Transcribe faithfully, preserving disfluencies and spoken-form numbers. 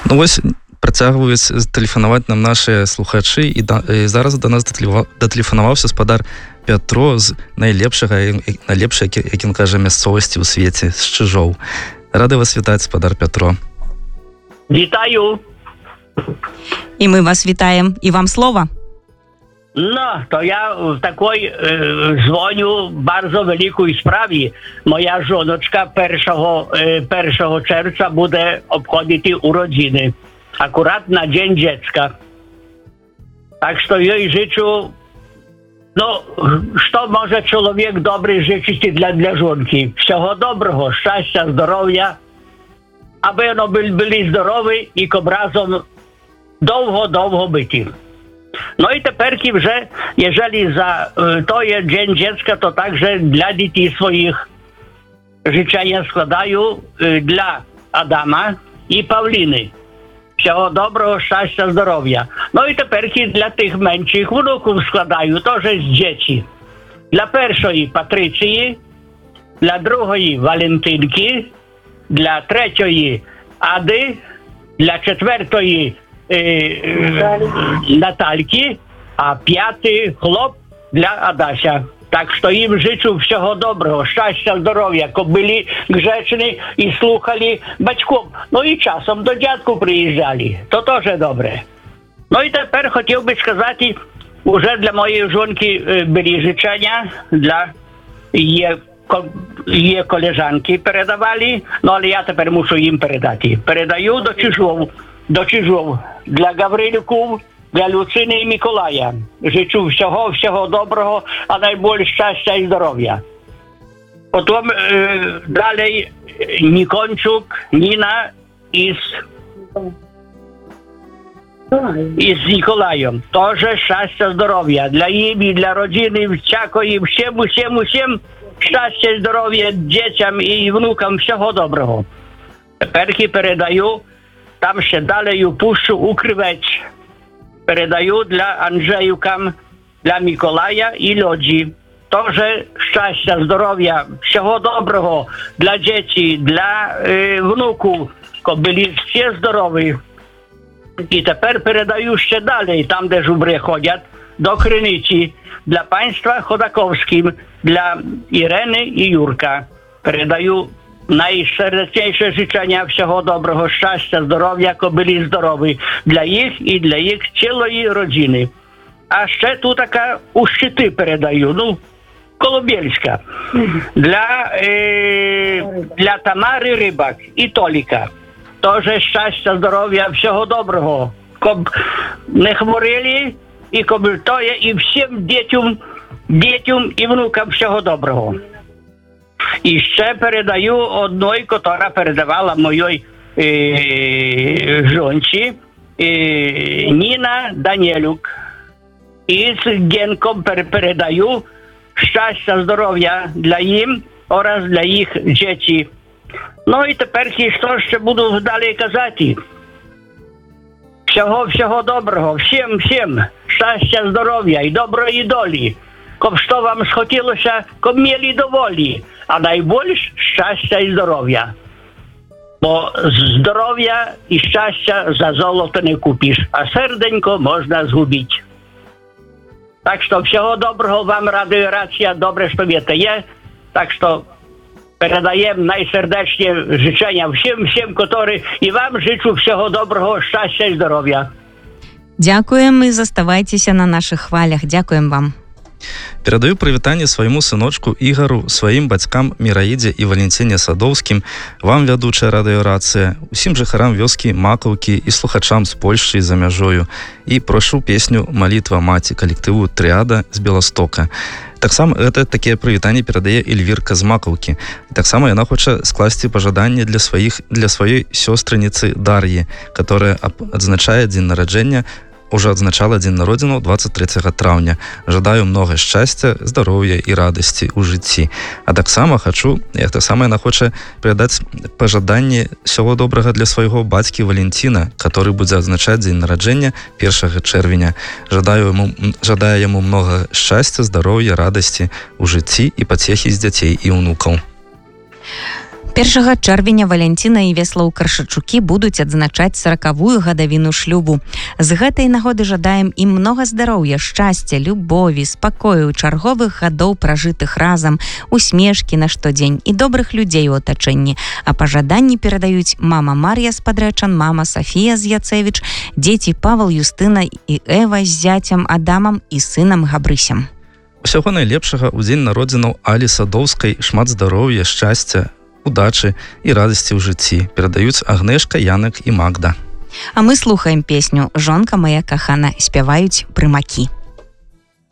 Ну вось працягваюць тэлефанаваць нам нашыя слухачы, і, да, і зараз да нас датэлефанаваўся спадар Пятро з найлепшага, найлепшай, як ён кажа, мясцовасці ў свеце, з Чижоў. Рады вас вітаць, спадар Пятро. Вітаю. І ми вас вітаємо. І вам слово. Ну, то я в такій е, дзвоню bardzo великій справі. Моя жоночка першого, е, першого червня буде обходити уроджини. Акурат на День dziecka. Так що їй жичу, ну, що може чоловік добрий жичити для, для жонки? Всього доброго, щастя, здоров'я, аби вони були, були здорові і разом довго-довго биті. No i teperki вже, jeżeli za to jest Dzień Dziecka, to także dla dzieci swoich życzenia składają dla Adama i Pauliny. Всього доброго, щастя, здоров'я. No i teperki dla tych męczych wnuków składają, to że z dzieci. Dla pierwszej Patrycji, dla drugiej Walentynki, dla trzeciej Ady, dla czwartej Натальки, а п'ятий хлоп для Адаsia. Так що їм жичу всього доброго, щастя, здоров'я, щоб були гречні і слухали батьків. Ну і часом до дядку приїжджали, то теж добре. Ну і тепер хотів би сказати, уже для моєї жінки були жичення, для її, її колежанки передавали, ну але я тепер мушу їм передати. Передаю до Чижов. До Чижов, для Гаврилюків, для Люцини і Миколая. Жичу всього-всього доброго, а найбільше щастя і здоров'я. Потім е, далі Нікончук, Ніна із, із Ніколаєм. Теж щастя, здоров'я. Для їм і для родини, всякої, всім, всім, всім щастя і здоров'я дітям і внукам всього доброго. Теперки передаю. Tam się dalej upuszczu ukrywać. Передаю для Анджеюкам, для Миколая і Лоджі. Тоже щастя, здоров'я, всього доброго для дітей, для е, внуків, щоб були всі здорові. І тепер передаю ще далі, там де жубри ходять, до Криниці, для панства Ходаковським, для Ірени і Юрка. Передаю najserdeczniejsze życzenia всього доброго, щастя, здоров'я, щоб були здорові для їх і для їх цілої родини. А ще тут така у щити передаю, ну, Колобєльська, для, е, для Тамари Рибак і Толіка. Теж щастя, здоров'я, всього доброго, щоб не хворіли, і щоб то є і всім дітям, дітям і внукам всього доброго. І ще передаю одної, яка передавала моїй е, жонці, е, Ніна Данілюк. І з Генком передаю щастя, здоров'я для їм, oraz для їх дітей. Ну і тепер, що ще буду далі казати. Всього-всього доброго, всім, всім щастя, здоров'я і доброї долі. Щоб що вам схотілося, щоб мали доволі, а найбільше щастя і здоров'я. Бо здоров'я і щастя за золото не купиш, а серденько можна згубити. Так що всього доброго вам, радіо Рація, добре, що ви це є. Так що передаємо найсердечні życzenia всім, всім, які і вам życzу всього доброго, щастя і здоров'я. Дякуємо і заставайтеся на наших хвалях. Дякуємо вам. Перадаю прывітанне свайму сыночку Ігару, сваім бацькам Міраідзе і Валенціне Садоўскім, вам, вядучая радыёрацыя, усім жыхарам вёскі Макаўкі і слухачам з Польшчы і за мяжою. І прашу песню «Малітва маці» калектыву «Трыада» з Беластока. Таксама гэта такія прывітанні перадае Эльвірка з Макаўкі. Таксама яна хоча скласці пажаданне для сваіх для сваёй сёстрыніцы Дар'і, которая адзначае дзень нараджэння, уже адзначала дзень народзінаў двадцать трэцяга траўня. Жадаю многа шчасця, здароўя і радасці ў жыцці. А таксама хачу, як таксама яна хоча перадаць пажаданне всього добрага для свайго бацькі Валенціна, который будзе адзначаць дзень нараджэння першага чэрвеня. Жадаю яму, жадаю яму многа шчасця, здароўя, радасці ў жыцці і пацехі з дзяцей і ўнукаў. першага чэрвеня Валянціна і Веслаў Каршачукі будуць адзначаць саракавую гадавіну шлюбу. З гэтай нагоды жадаем ім многа здароўя, шчасця, любові, спакою, чарговых гадоў пражытых разам, усмешкі на штодзень і добрых людзей у атачэнні. А пажаданні перадаюць мама Мар'я з Падрэчан, мама Сафія з Яцэвіч, дзеці Павал, Юстына і Эва з зяцем Адамам і сынам Габрысем. Усяго найлепшага ў дзень народзінаў Алі Садоўскай, шмат здароўя, шчасця, удачы і радасці ў жыцці перадаюць Агнешка, Янак і Магда. А мы слухаем песню «Жонка моя кахана», спяваюць прымакі.